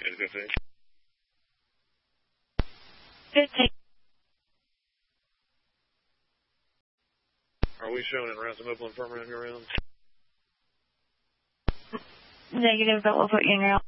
Good, thank Are we showing in Ransom Oakland Infirmary on your end? Negative, but we'll put you in your